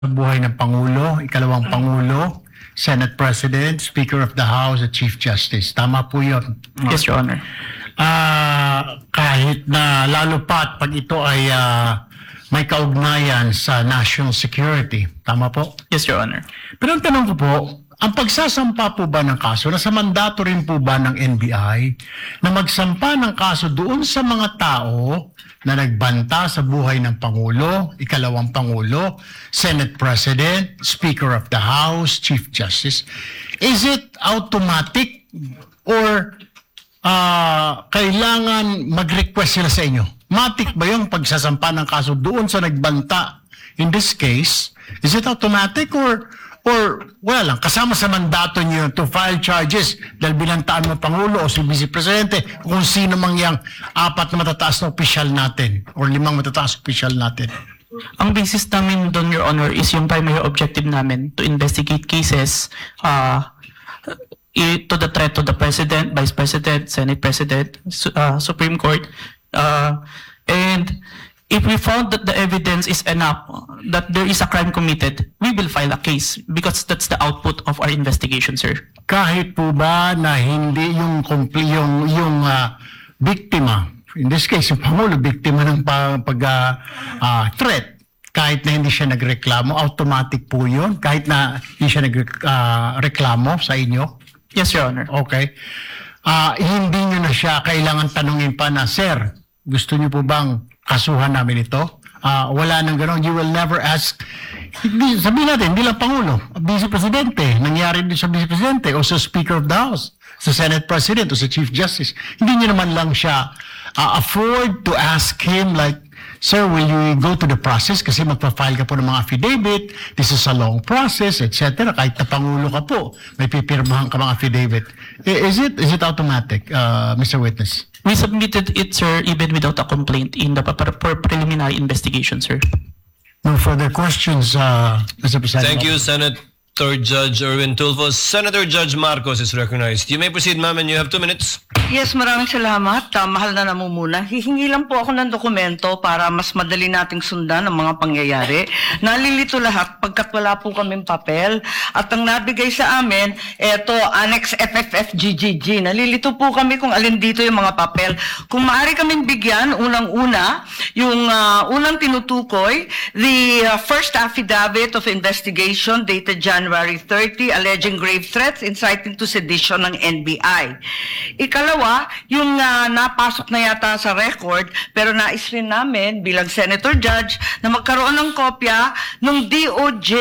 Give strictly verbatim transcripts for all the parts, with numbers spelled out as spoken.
buhay ng Pangulo, ikalawang Pangulo, Senate President, Speaker of the House at Chief Justice. Tama po yun. Yes, Your Honor. Ah, kahit na lalo pat pag ito ay ah, may kaugnayan sa national security. Tama po? Yes, Your Honor. Pero ang tanong ko po, ang pagsasampa po ba ng kaso, nasa mandato rin po ba ng N B I na magsampa ng kaso doon sa mga tao na nagbanta sa buhay ng Pangulo, ikalawang Pangulo, Senate President, Speaker of the House, Chief Justice? Is it automatic or uh, kailangan mag-request sila sa inyo? Matic ba yung pagsasampa ng kaso doon sa nagbanta? In this case, is it automatic or or wala lang, kasama sa mandato niyo to file charges dahil binantaan mo Pangulo o si Vice Presidente kung sino mang yang apat na matataas na opisyal natin or limang matataas na opisyal natin? Ang basis namin doon, Your Honor, is yung primary objective namin to investigate cases uh, i- to the threat to the President, Vice President, Senate President, su- uh, Supreme Court. Uh, and if we found that the evidence is enough that there is a crime committed, we will file a case because that's the output of our investigation, sir. Kahit po ba na hindi yung kompli yung yung ah, biktima, in this case yung Pangulo, biktima ng pa- pag ah, ah, threat, kahit na hindi siya nagreklamo, automatic po yun? Kahit na hindi siya nagreklamo sa inyo? Yes, Your Honor. Okay. Ah, hindi nyo na siya kailangan tanungin pa na, Sir, gusto nyo po bang kasuhan namin ito? Ah, wala nang gano'n. You will never ask. Hindi, sabihin natin, hindi lang Pangulo, Vice Presidente, nangyari din sa Vice Presidente o sa Speaker of the House, sa Senate President o sa Chief Justice. Hindi nyo naman lang siya ah, afford to ask him like, Sir, will you go to the process? Kasi magpa-file ka po ng mga affidavit. This is a long process, et cetera. Kahit na Pangulo ka po, may pipirmahan ka mga affidavit. I- Is it is it automatic, uh, Mister Witness? We submitted it, sir, even without a complaint in the pre- pre- preliminary investigation, sir. No further questions, uh, Mister President. Thank you, Senator Judge Erwin Tulfo. Senator Judge Marcos is recognized. You may proceed, ma'am, and you have two minutes. Yes, maraming salamat. Uh, mahal na namumuna. Hihingi lang po ako ng dokumento para mas madali nating sundan ang mga pangyayari. Nalilito lahat pagkat wala po kaming papel. At ang nabigay sa amin, eto, Annex F F F G G G. Nalilito po kami kung alin dito yung mga papel. Kung maaari kaming bigyan, unang-una, yung uh, unang tinutukoy, the uh, first affidavit of investigation dated January thirtieth, alleging grave threats inciting to sedition ng N B I. Ikalawa, yung uh, napasok na yata sa record, pero nais rin namin bilang Senator Judge na magkaroon ng kopya ng D O J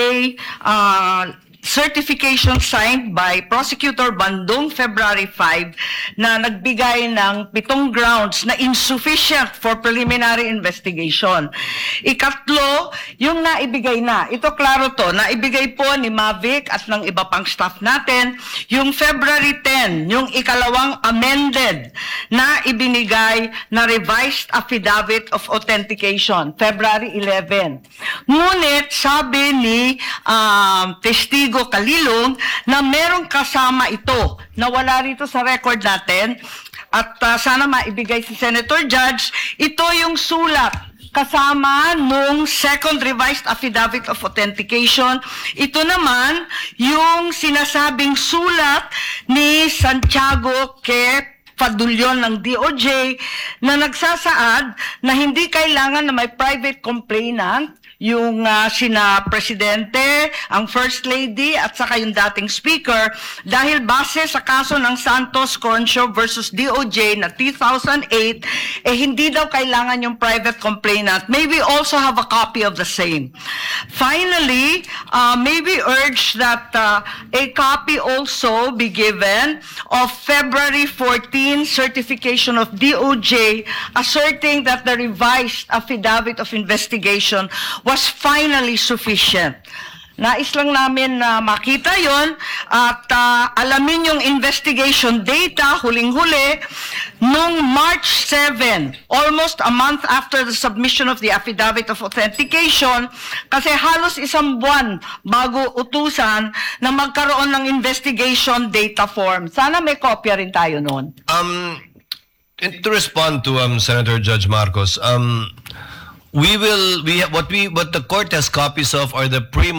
uh, certification signed by Prosecutor Bandung February fifth na nagbigay ng pitong grounds na insufficient for preliminary investigation. Ikatlo, yung naibigay na. Ito klaro to, naibigay po ni Mavic at ng iba pang staff natin, yung February tenth, yung ikalawang amended na ibinigay na revised affidavit of authentication, February eleventh. Ngunit sabi ni um, testigo Kalilong na merong kasama ito na wala rito sa record natin at uh, sana maibigay si Senator Judge, ito yung sulat kasama nung second revised affidavit of authentication. Ito naman yung sinasabing sulat ni Santiago K. Padulyon ng D O J na nagsasaad na hindi kailangan na may private complainant yung uh, sina Presidente, ang First Lady at saka yung dating Speaker dahil base sa kaso ng Santos Concho versus D O J na two thousand eight, eh hindi daw kailangan yung private complainant. May we also have a copy of the same. Finally, uh, may we urge that uh, a copy also be given of February fourteenth certification of D O J asserting that the revised affidavit of investigation was finally sufficient. Nais lang namin na makita yon at uh, alamin yung investigation data, huling-huli, nung March seventh, almost a month after the submission of the affidavit of authentication, kasi halos isang buwan bago utusan na magkaroon ng investigation data form. Sana may kopya rin tayo noon. Um, and to respond to um, Senator Judge Marcos, um, we will, we what we what the court has copies of are the pre